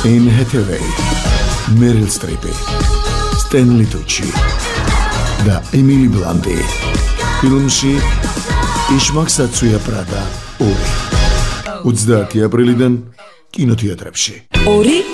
Anne Hathaway, Meryl Streep, Stanley Tucci და Emily Blunt. ფილმში იშმაკსაცუია პრადა 2. 30 აპრილიდან კინოთეატრებში. 2